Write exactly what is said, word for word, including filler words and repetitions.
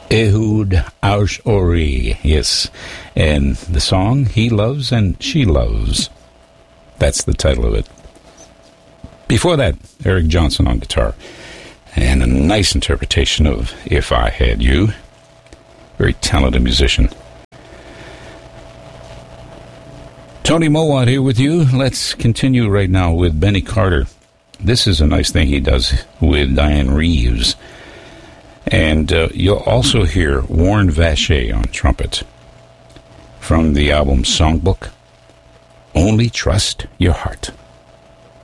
Ehud Ashori, yes. And the song, He Loves and She Loves. That's the title of it. Before that, Eric Johnson on guitar. And a nice interpretation of If I Had You. Very talented musician. Tony Mowat here with you. Let's continue right now with Benny Carter. This is a nice thing he does with Diane Reeves. And uh, you'll also hear Warren Vacher on trumpet from the album Songbook, Only Trust Your Heart.